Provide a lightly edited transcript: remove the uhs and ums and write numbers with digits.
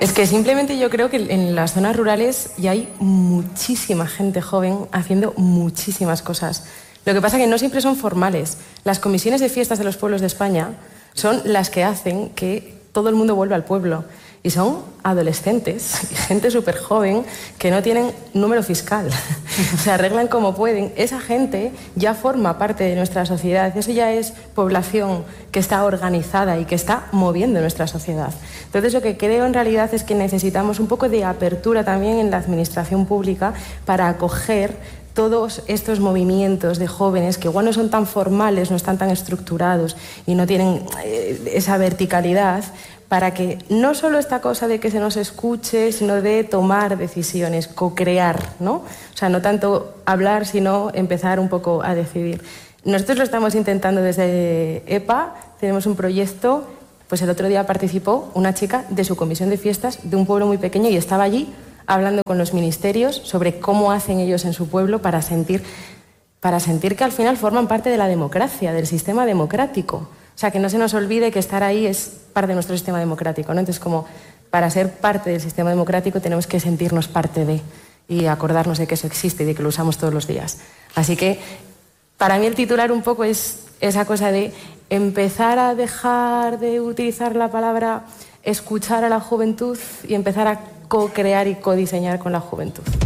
Es que simplemente yo creo que en las zonas rurales ya hay muchísima gente joven haciendo muchísimas cosas. Lo que pasa es que no siempre son formales. Las comisiones de fiestas de los pueblos de España son las que hacen que todo el mundo vuelva al pueblo. Y son adolescentes y gente súper joven que no tienen número fiscal. Se arreglan como pueden. Esa gente ya forma parte de nuestra sociedad. Eso ya es población que está organizada y que está moviendo nuestra sociedad. Entonces, lo que creo en realidad es que necesitamos un poco de apertura también en la administración pública para acoger todos estos movimientos de jóvenes que igual no son tan formales, no están tan estructurados y no tienen esa verticalidad, para que no solo esta cosa de que se nos escuche, sino de tomar decisiones, co-crear, ¿no? O sea, no tanto hablar, sino empezar un poco a decidir. Nosotros lo estamos intentando desde EPA, tenemos un proyecto, pues el otro día participó una chica de su comisión de fiestas de un pueblo muy pequeño y estaba allí hablando con los ministerios sobre cómo hacen ellos en su pueblo para sentir que al final forman parte de la democracia, del sistema democrático. O sea, que no se nos olvide que estar ahí es parte de nuestro sistema democrático, ¿no? Entonces, como para ser parte del sistema democrático tenemos que sentirnos parte de y acordarnos de que eso existe y de que lo usamos todos los días. Así que, para mí el titular un poco es esa cosa de empezar a dejar de utilizar la palabra escuchar a la juventud y empezar a co-crear y co-diseñar con la juventud.